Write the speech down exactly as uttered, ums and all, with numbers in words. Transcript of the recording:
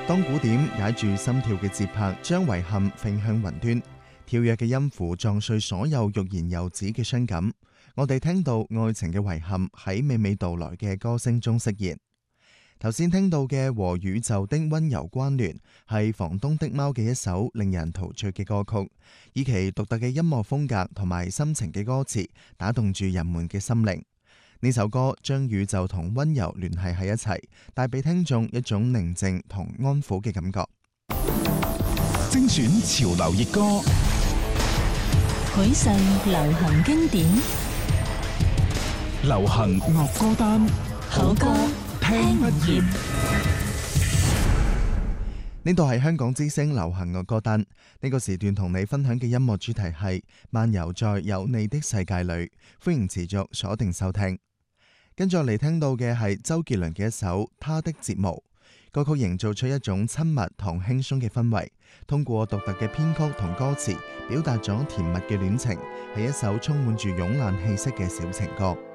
當鼓點踩住心跳嘅節拍，將遺憾揈向雲端，跳躍嘅音符撞碎所有欲言又止嘅傷感。我哋聽到愛情嘅遺憾喺娓娓道來嘅歌聲中釋然。頭先聽到嘅《和宇宙的溫柔關聯》係房東的貓嘅一首令人陶醉嘅歌曲，以其獨特嘅音樂風格同埋深情嘅歌詞打動住人們嘅心靈。呢首歌將宇宙同溫柔聯繫喺一齊，帶俾聽眾一種寧靜同安撫嘅感覺。 精選潮流熱歌， 許世流行經典， 流行樂歌單， 好歌聽不厭。 呢度係香港之聲流行樂歌單，呢個時段同你分享嘅音樂主題係漫遊在有你的世界裏，歡迎持續鎖定收聽。跟住嚟聽到嘅係周杰倫嘅一首《他的睫毛》，歌曲營造出一種親密同輕鬆嘅氛圍，通過獨特嘅編曲同歌詞，表達咗甜蜜嘅戀情，係一首充滿住慵懶氣息嘅小情歌。